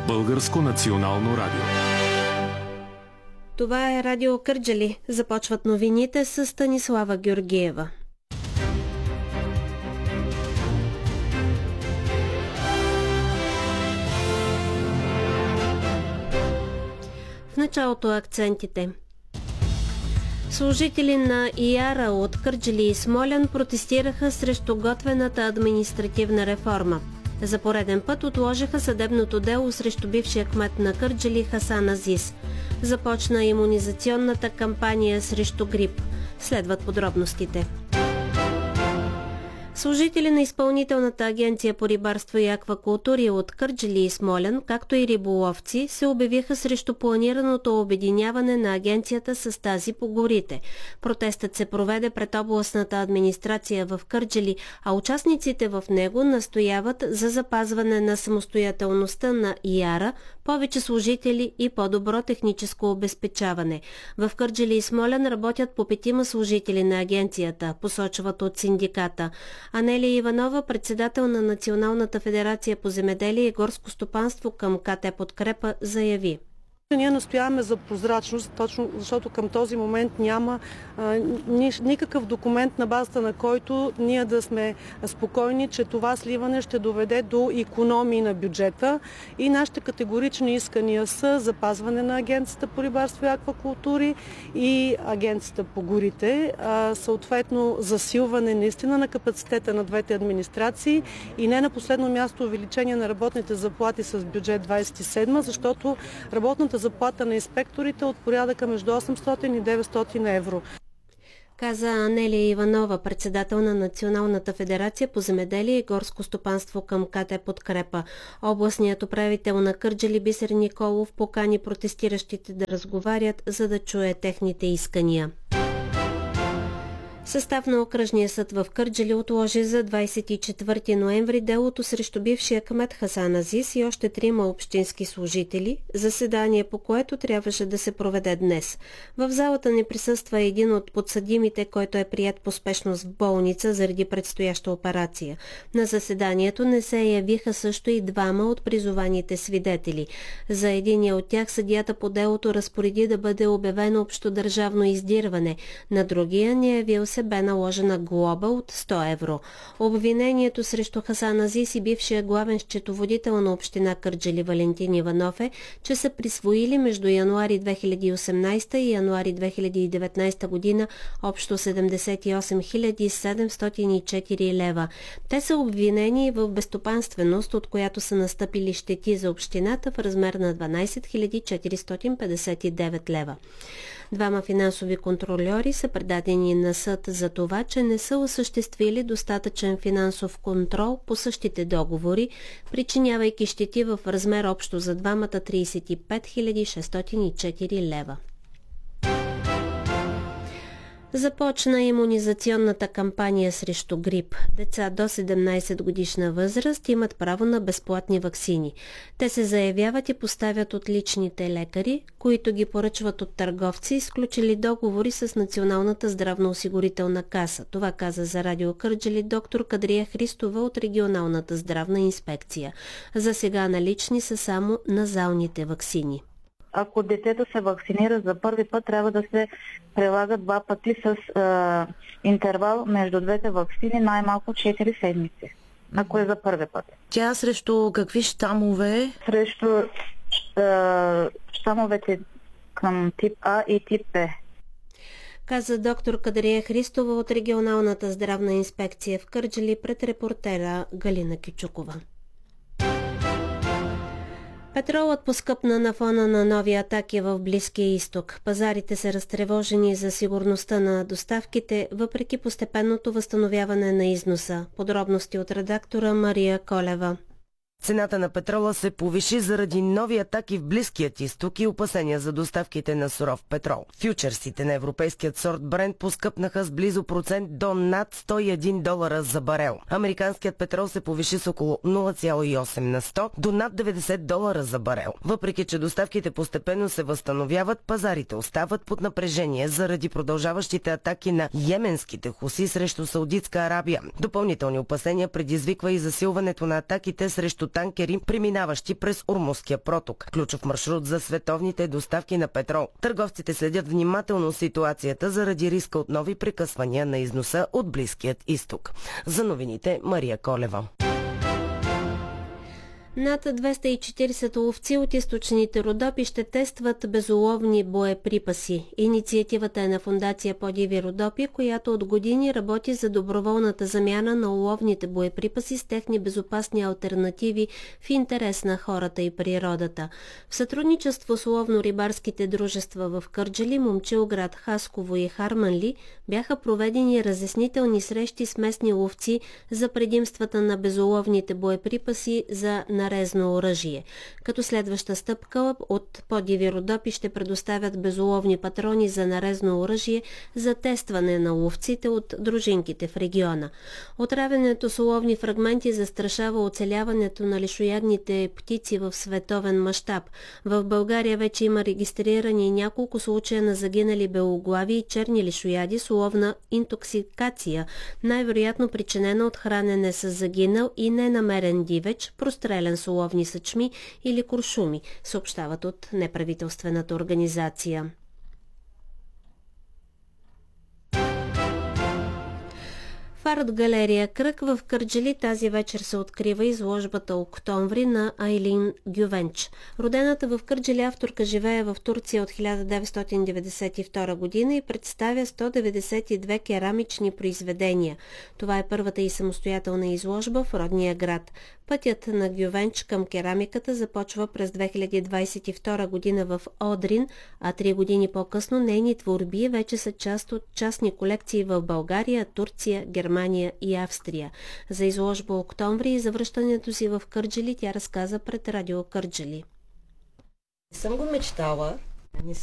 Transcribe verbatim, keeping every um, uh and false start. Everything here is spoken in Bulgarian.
Българско национално радио. Това е Радио Кърджали. Започват новините с Станислава Георгиева. В началото акцентите. Служители на ИАРА от Кърджали и Смолян протестираха срещу готвената административна реформа. За пореден път отложиха съдебното дело срещу бившия кмет на Кърджали Хасан Азис. Започна имунизационната кампания срещу грип. Следват подробностите. Служители на Изпълнителната агенция по рибарство и аквакултури от Кърджали и Смолян, както и риболовци, се обявиха срещу планираното обединяване на агенцията с тази по горите. Протестът се проведе пред областната администрация в Кърджали, а участниците в него настояват за запазване на самостоятелността на ИАРА, повече служители и по-добро техническо обезпечаване. В Кърджали и Смолян работят по петима служители на агенцията, посочват от синдиката. Анелия Иванова, председател на Националната федерация по земеделие и горско стопанство към КТ Подкрепа, заяви. Ние настояваме за прозрачност, точно защото към този момент няма а, ни, никакъв документ, на базата на който ние да сме спокойни, че това сливане ще доведе до икономии на бюджета. И нашите категорични искания са запазване на Агенцията по рибарство и аквакултури и Агенцията по горите, а, съответно засилване наистина на капацитета на двете администрации и не на последно място увеличение на работните заплати с бюджет двадесет и седма, защото работната заплата на инспекторите от порядъка между осемстотин и деветстотин евро. Каза Анелия Иванова, председател на Националната федерация по земеделие и горско стопанство към КТ Подкрепа. Областният управител на Кърджали Бисер Николов покани протестиращите да разговарят, за да чуе техните искания. Състав на окръжния съд в Кърджали отложи за двадесет и четвърти ноември делото срещу бившия кмет Хасан Азис и още трима общински служители, заседание по което трябваше да се проведе днес. В залата не присъства един от подсъдимите, който е приет по спешност в болница заради предстояща операция. На заседанието не се явиха също и двама от призованите свидетели. За единия от тях съдията по делото разпореди да бъде обявено общодържавно издирване, на другия не явил се бе наложена глоба от сто евро. Обвинението срещу Хасан Азис и бившия главен счетоводител на община Кърджали Валентин Иванов е, че са присвоили между януари две хиляди и осемнадесета и януари две хиляди и деветнадесета година общо седемдесет и осем хиляди седемстотин и четири лева. Те са обвинени в безстопанственост, от която са настъпили щети за общината в размер на дванадесет хиляди четиристотин петдесет и девет лева. Двама финансови контрольори са предадени на съд за това, че не са осъществили достатъчен финансов контрол по същите договори, причинявайки щети в размер общо за двамата тридесет и пет хиляди шестстотин и четири лева. Започна имунизационната кампания срещу грип. Деца до седемнадесет годишна възраст имат право на безплатни ваксини. Те се заявяват и поставят от личните лекари, които ги поръчват от търговци, изключили договори с Националната здравноосигурителна каса. Това каза за Радио Кърджали доктор Кадрия Христова от регионалната здравна инспекция. За сега налични са само назалните ваксини. Ако детето се вакцинира за първи път, трябва да се прилага два пъти с а, интервал между двете ваксини най-малко четири седмици, ако е за първи път. Тя срещу какви щамове? Срещу а, щамовете към тип А и тип Б. Каза доктор Кадрия Христова от регионалната здравна инспекция в Кърджали пред репортера Галина Кючукова. Петролът поскъпна на фона на нови атаки в Близкия изток. Пазарите са разтревожени за сигурността на доставките, въпреки постепенното възстановяване на износа. Подробности от редактора Мария Колева. Цената на петрола се повиши заради нови атаки в Близкият изток и опасения за доставките на суров петрол. Фючерсите на европейският сорт Брент поскъпнаха с близо процент до над сто и един долара за барел. Американският петрол се повиши с около нула цяло и осем на сто до над деветдесет долара за барел. Въпреки че доставките постепенно се възстановяват, пазарите остават под напрежение заради продължаващите атаки на йеменските хуси срещу Саудитска Арабия. Допълнителни опасения предизвиква и засилването на атаките срещу танкери, преминаващи през Ормузския проток. Ключов маршрут за световните доставки на петрол. Търговците следят внимателно ситуацията заради риска от нови прекъсвания на износа от Близкият изток. За новините Мария Колева. Над двеста и четиридесет ловци от източните Родопи ще тестват безуловни боеприпаси. Инициативата е на фондация Подиви Родопи, която от години работи за доброволната замяна на уловните боеприпаси с техни безопасни алтернативи в интерес на хората и природата. В сътрудничество с ловно-рибарските дружества в Кърджали, Момчилград, Хасково и Харманли бяха проведени разяснителни срещи с местни ловци за предимствата на безуловните боеприпаси за нарезно оръжие. Като следваща стъпка от Подиви Родопи ще предоставят безуловни патрони за нарезно оръжие за тестване на ловците от дружинките в региона. Отравянето с уловни фрагменти застрашава оцеляването на лишоядните птици в световен мащаб. В България вече има регистрирани няколко случая на загинали белоглави и черни лишояди с уловна интоксикация, най-вероятно причинена от хранене с загинал и ненамерен дивеч, прострелян с уловни съчми или куршуми, съобщават от неправителствената организация. В арт-галерия Кръг в Кърджали тази вечер се открива изложбата Октомври на Айлин Гювенч. Родената в Кърджали авторка живее в Турция от хиляда деветстотин деветдесет и втора година и представя сто деветдесет и две керамични произведения. Това е първата и самостоятелна изложба в родния град. Пътят на Гювенч към керамиката започва през две хиляди двадесет и втора година в Одрин, а три години по-късно нейни творби вече са част от частни колекции в България, Турция, Германия и Австрия. За изложба Октомври и завръщането си в Кърджали тя разказа пред радио Кърджали. Не съм го мечтала.